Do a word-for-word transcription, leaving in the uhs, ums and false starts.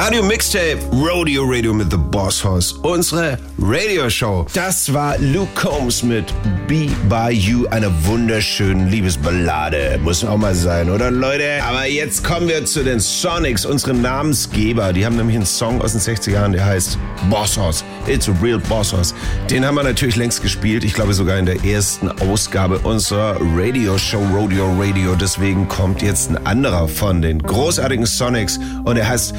Radio Mixtape, Rodeo Radio mit The Boss Hoss, unsere Radio-Show. Das war Luke Combs mit Be By You, eine wunderschöne Liebesballade. Muss auch mal sein, oder Leute? Aber jetzt kommen wir zu den Sonics, unseren Namensgeber. Die haben nämlich einen Song aus den sechziger Jahren, der heißt Boss Hoss. It's a real Boss Hoss. Den haben wir natürlich längst gespielt. Ich glaube sogar in der ersten Ausgabe unserer Radio-Show, Rodeo Radio. Deswegen kommt jetzt ein anderer von den großartigen Sonics und er heißt